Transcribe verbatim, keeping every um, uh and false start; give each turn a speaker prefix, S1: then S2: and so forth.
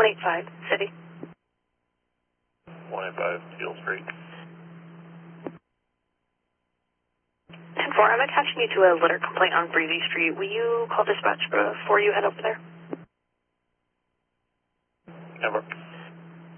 S1: one eight five, City.
S2: one eight five, Teal Street.
S1: ten four, I'm attaching you to a litter complaint on Breezy Street. Will you call dispatch before you head over there?
S2: Never.